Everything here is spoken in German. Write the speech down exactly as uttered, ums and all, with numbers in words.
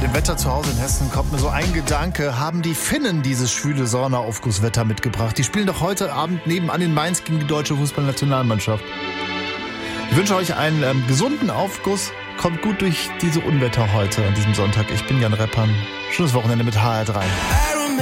dem Wetter zu Hause in Hessen kommt mir so ein Gedanke, haben die Finnen dieses schwüle Sonnenaufgusswetter mitgebracht? Die spielen doch heute Abend nebenan in Mainz gegen die deutsche Fußballnationalmannschaft. Ich wünsche euch einen ähm, gesunden Aufguss. Kommt gut durch diese Unwetter heute an diesem Sonntag. Ich bin Jan Reppan. Schönes Wochenende mit H R drei.